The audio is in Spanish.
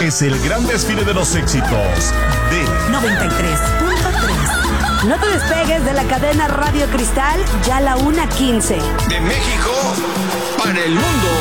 es el gran desfile de los éxitos de 93.3. No te despegues de la cadena Radio Cristal, ya la 1:15. De México para el mundo.